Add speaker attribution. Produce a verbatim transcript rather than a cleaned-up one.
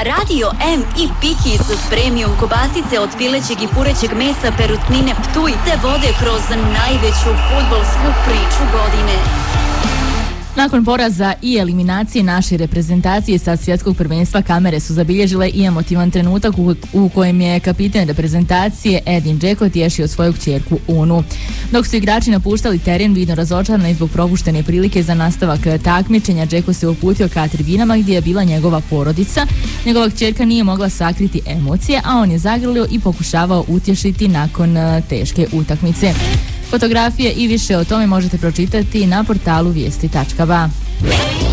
Speaker 1: Radio M i Piki su premium kobasice od pilećeg i purećeg mesa Perutnine Ptuj te vode kroz najveću fudbalsku priču godine.
Speaker 2: Nakon poraza i eliminacije naše reprezentacije sa svjetskog prvenstva, kamere su zabilježile i emotivan trenutak u, u kojem je kapiten reprezentacije Edin Dzeko tješio svoju kćerku Unu. Dok su igrači napuštali teren, vidno razočarani zbog propuštene prilike za nastavak takmičenja, Dzeko se uputio ka tribinama gdje je bila njegova porodica. Njegova kćerka nije mogla sakriti emocije, a on je zagrlio i pokušavao utješiti nakon teške utakmice. Fotografije i više o tome možete pročitati na portalu vijesti tačka ba.